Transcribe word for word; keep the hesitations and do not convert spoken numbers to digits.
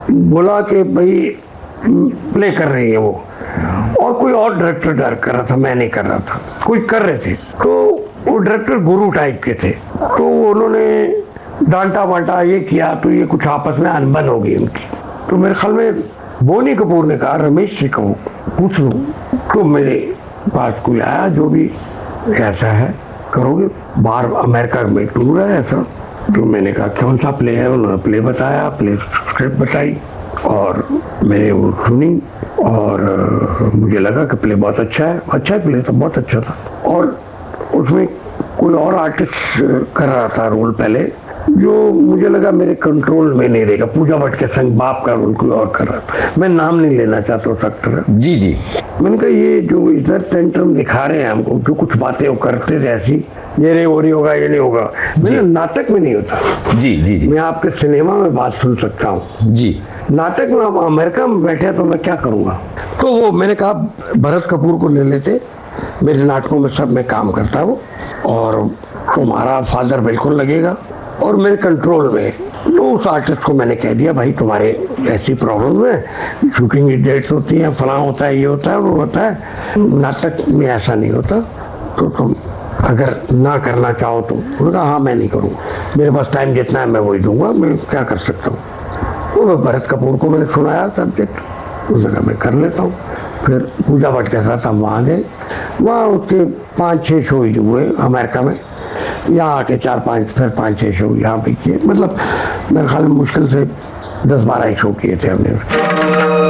बोला कि भाई प्ले कर रही है वो, और कोई और डायरेक्टर डायरेक्ट कर रहा था, मैं नहीं कर रहा था, कोई कर रहे थे। तो वो डायरेक्टर गुरु टाइप के थे, तो उन्होंने डांटा वांटा, ये किया, तो ये कुछ आपस में अनबन हो गई उनकी। तो मेरे ख्याल में बोनी कपूर ने कहा रमेश जी को पूछ लूं। तो मेरे पास कोई आया, जो भी कैसा है करोगे, बाहर अमेरिका में टूर है ऐसा। तो मैंने कहा कौन सा प्ले है, उन्होंने प्ले बताया, प्ले स्क्रिप्ट बताई और मैंने वो सुनी और मुझे लगा कि प्ले बहुत अच्छा है। अच्छा है प्ले तो बहुत अच्छा था। और उसमें कोई और आर्टिस्ट कर रहा था रोल पहले, जो मुझे लगा मेरे कंट्रोल में नहीं रहेगा। पूजा भट्ट के संग बाप का रोल कोई और कर रहा था, मैं नाम नहीं लेना चाहता उस एक्टर। जी जी। मैंने कहा ये जो इधर टेंट्रम दिखा रहे हैं हमको, जो कुछ बातें वो करते थे ऐसी, ये नहीं हो रही होगा, ये नहीं होगा, मेरे नाटक में नहीं होता। जी जी जी। मैं आपके सिनेमा में बात सुन सकता हूँ जी, नाटक में आप अमेरिका में बैठे तो मैं क्या करूँगा। तो वो मैंने कहा भरत कपूर को ले लेते, मेरे नाटकों में सब में काम करता वो, और तुम्हारा फादर बिल्कुल लगेगा और मेरे कंट्रोल में। तो उस आर्टिस्ट को मैंने कह दिया भाई तुम्हारे ऐसी प्रॉब्लम है, शूटिंग की डेट्स होती हैं, फलां होता है, ये होता है, वो होता है, नाटक में ऐसा नहीं होता, तो तुम अगर ना करना चाहो तो। उन्होंने कहा हाँ मैं नहीं करूँगा, मेरे पास टाइम जितना है मैं वही दूंगा, मैं क्या कर सकता हूँ। तो मैं भरत कपूर को मैंने सुनाया सब्जेक्ट, उसने कहा मैं कर लेता हूँ। फिर पूजा भट्ट के साथ हम वहाँ गए, वहाँ उसके पाँच छः शो हुए अमेरिका में, यहाँ आके चार पाँच, फिर पाँच छः शो यहाँ पे किए। मतलब मेरे ख्याल में मुश्किल से दस बारह शो किए थे हमने।